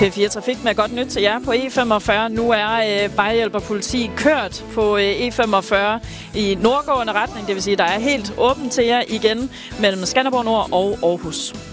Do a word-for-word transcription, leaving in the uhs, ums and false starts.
P fire Trafik med godt nyt til jer på E femogfyrre. Nu er øh, vejhjælp og politi kørt på øh, E femogfyrre i nordgående retning. Det vil sige, at der er helt åbent til jer igen mellem Skanderborg Nord og Aarhus.